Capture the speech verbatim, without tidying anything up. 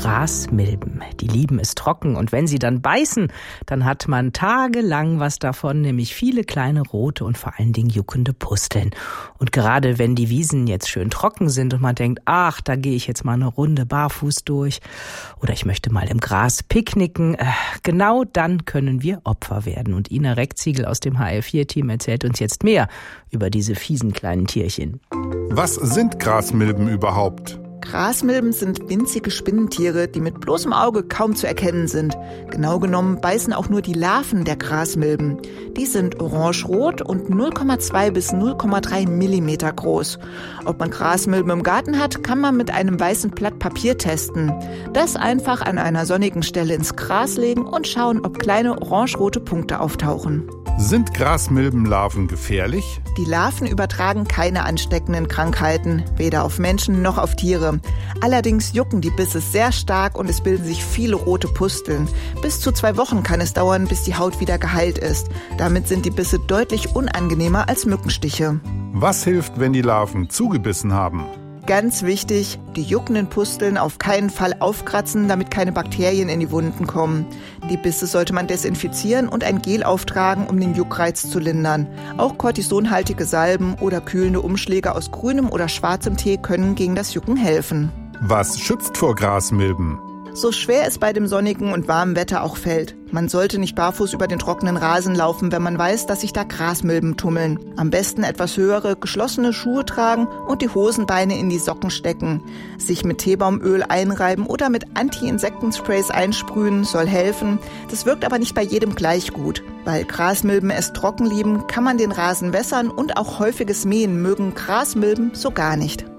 Grasmilben. Die lieben es trocken und wenn sie dann beißen, dann hat man tagelang was davon, nämlich viele kleine rote und vor allen Dingen juckende Pusteln. Und gerade wenn die Wiesen jetzt schön trocken sind und man denkt, ach, da gehe ich jetzt mal eine Runde barfuß durch oder ich möchte mal im Gras picknicken, äh, genau dann können wir Opfer werden. Und Ina Reckziegel aus dem H R vier Team erzählt uns jetzt mehr über diese fiesen kleinen Tierchen. Was sind Grasmilben überhaupt? Grasmilben sind winzige Spinnentiere, die mit bloßem Auge kaum zu erkennen sind. Genau genommen beißen auch nur die Larven der Grasmilben. Die sind orange-rot und null Komma zwei bis null Komma drei Millimeter groß. Ob man Grasmilben im Garten hat, kann man mit einem weißen Blatt Papier testen. Das einfach an einer sonnigen Stelle ins Gras legen und schauen, ob kleine orange-rote Punkte auftauchen. Sind Grasmilbenlarven gefährlich? Die Larven übertragen keine ansteckenden Krankheiten, weder auf Menschen noch auf Tiere. Allerdings jucken die Bisse sehr stark und es bilden sich viele rote Pusteln. Bis zu zwei Wochen kann es dauern, bis die Haut wieder geheilt ist. Damit sind die Bisse deutlich unangenehmer als Mückenstiche. Was hilft, wenn die Larven zugebissen haben? Ganz wichtig, die juckenden Pusteln auf keinen Fall aufkratzen, damit keine Bakterien in die Wunden kommen. Die Bisse sollte man desinfizieren und ein Gel auftragen, um den Juckreiz zu lindern. Auch kortisonhaltige Salben oder kühlende Umschläge aus grünem oder schwarzem Tee können gegen das Jucken helfen. Was schützt vor Grasmilben? So schwer es bei dem sonnigen und warmen Wetter auch fällt. Man sollte nicht barfuß über den trockenen Rasen laufen, wenn man weiß, dass sich da Grasmilben tummeln. Am besten etwas höhere, geschlossene Schuhe tragen und die Hosenbeine in die Socken stecken. Sich mit Teebaumöl einreiben oder mit Anti-Insektensprays einsprühen soll helfen. Das wirkt aber nicht bei jedem gleich gut. Weil Grasmilben es trocken lieben, kann man den Rasen wässern und auch häufiges Mähen mögen Grasmilben so gar nicht.